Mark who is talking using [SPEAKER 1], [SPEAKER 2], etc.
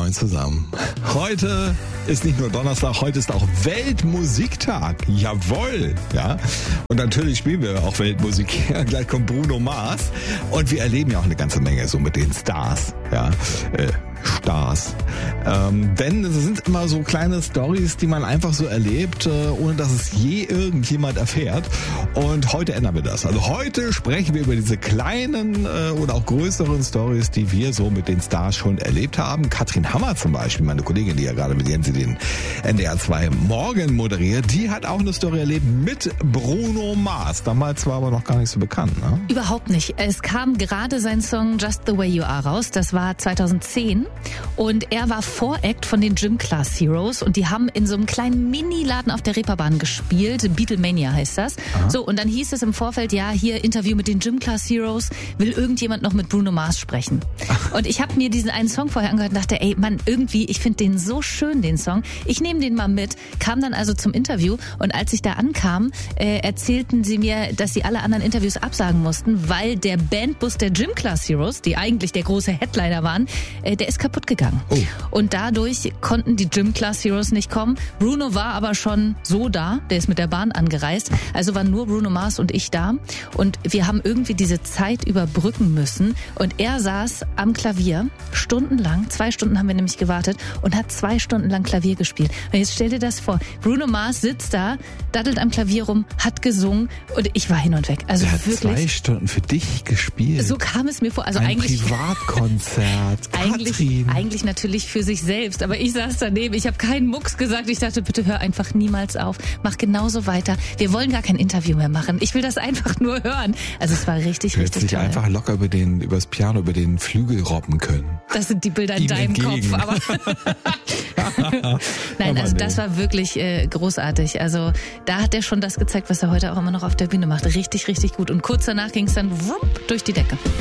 [SPEAKER 1] Moin zusammen. Heute ist nicht nur Donnerstag, heute ist auch Weltmusiktag. Jawohl, ja. Und natürlich spielen wir auch Weltmusik. Gleich kommt Bruno Mars. Und wir erleben ja auch eine ganze Menge so mit den Stars, ja. Stars. Denn es sind immer so kleine Storys, die man einfach so erlebt, ohne dass es je irgendjemand erfährt. Und heute ändern wir das. Also heute sprechen wir über diese kleinen oder auch größeren Storys, die wir so mit den Stars schon erlebt haben. Katrin Hammer zum Beispiel, meine Kollegin, die ja gerade mit Jensi den NDR 2 Morgen moderiert, die hat auch eine Story erlebt mit Bruno Mars. Damals war aber noch gar nicht so bekannt, ne?
[SPEAKER 2] Überhaupt nicht. Es kam gerade sein Song Just the Way You Are raus. Das war 2010. Und er war Voract von den Gym Class Heroes und die haben in so einem kleinen Mini-Laden auf der Reeperbahn gespielt. Beatlemania heißt das. Aha. So, und dann hieß es im Vorfeld, ja, hier Interview mit den Gym Class Heroes. Will irgendjemand noch mit Bruno Mars sprechen? Und ich habe mir diesen einen Song vorher angehört und dachte, ey, Mann, irgendwie, ich finde den so schön, den Song. Ich nehme den mal mit. Kam dann also zum Interview und als ich da ankam, erzählten sie mir, dass sie alle anderen Interviews absagen mussten, weil der Bandbus der Gym Class Heroes, die eigentlich der große Headliner waren, der ist kaputt gegangen. Oh. Und dadurch konnten die Gym Class Heroes nicht kommen. Bruno war aber schon so da, der ist mit der Bahn angereist. Also waren nur Bruno Mars und ich da. Und wir haben irgendwie diese Zeit überbrücken müssen. Und er saß am Klavier stundenlang, 2 Stunden haben wir nämlich gewartet und hat 2 Stunden lang Klavier gespielt. Und jetzt stell dir das vor, Bruno Mars sitzt da, daddelt am Klavier rum, hat gesungen und ich war hin und weg. Also
[SPEAKER 1] er hat
[SPEAKER 2] wirklich
[SPEAKER 1] 2 Stunden für dich gespielt.
[SPEAKER 2] So kam es mir vor. Also
[SPEAKER 1] ein
[SPEAKER 2] eigentlich
[SPEAKER 1] Privatkonzert.
[SPEAKER 2] Eigentlich natürlich für sich selbst, aber ich saß daneben, ich habe keinen Mucks gesagt, ich dachte, bitte hör einfach niemals auf, mach genauso weiter. Wir wollen gar kein Interview mehr machen, ich will das einfach nur hören. Also es war richtig, richtig
[SPEAKER 1] sich
[SPEAKER 2] toll.
[SPEAKER 1] Einfach locker übers Piano, über den Flügel robben können.
[SPEAKER 2] Das sind die Bilder in deinem Kopf, aber nein, also das war wirklich großartig. Also da hat er schon das gezeigt, was er heute auch immer noch auf der Bühne macht. Richtig, richtig gut. Und kurz danach ging es dann wupp durch die Decke.